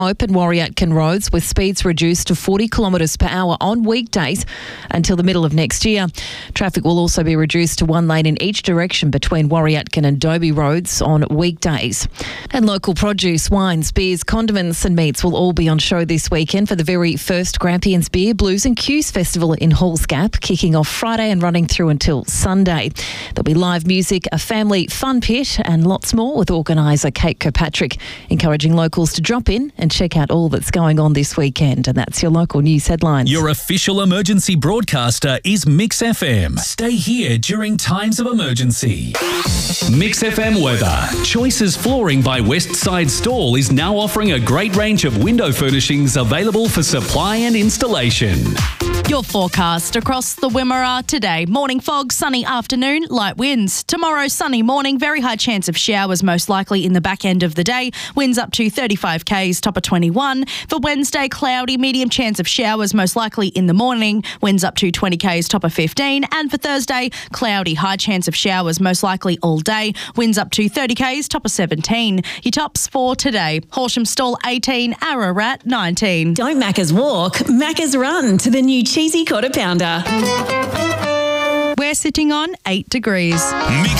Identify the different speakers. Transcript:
Speaker 1: open Warriatkin roads with speeds reduced to 40 kilometres per hour on weekdays until the middle of next year. Traffic will also be reduced to one lane in each direction between Warriatkin and Dobie roads on weekdays. And local produce, wines, beers, condiments and meats will all be on show this weekend for the very first Grampians Beer, Blues and Cues Festival in Halls Gap, kicking off Friday and running through until Sunday. There'll be live music, a family fun pit and lots more, with organiser Kate Kirkpatrick encouraging locals to drop in and check out all that's going on this weekend. And that's your local news headlines.
Speaker 2: Your official emergency broadcaster is Mix FM. Stay here during times of emergency. Mix FM weather. Choices Flooring by Westside Stall is now offering a great range of window furnishings available for supply and installation.
Speaker 3: Your forecast across the Wimmera today. Morning fog, sunny afternoon, light winds. Tomorrow, sunny morning, very high chance of showers, most likely in the back end of the day. Winds up to 35 k's, top of 21. For Wednesday, cloudy, medium chance of showers, most likely in the morning. Winds up to 20 k's, top of 15. And for Thursday, cloudy, high chance of showers, most likely all day. Winds up to 30 k's, top of 17. Your tops for today. Horsham Stall 18, Ararat 19.
Speaker 4: Don't Macca's walk, Macca's run to the new cheesy quarter pounder.
Speaker 3: We're sitting on 8 degrees.
Speaker 2: Mix